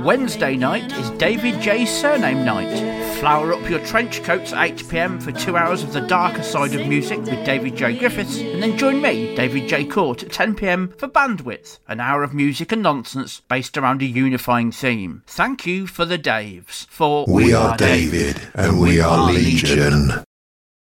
Wednesday night is David J. Surname Night. Flower up your trench coats at 8 p.m. for 2 hours of the darker side of music with David J. Griffiths, and then join me, David J. Court, at 10 p.m. for Bandwidth, an hour of music and nonsense based around a unifying theme. Thank you for the Daves, for we are David and we are Legion.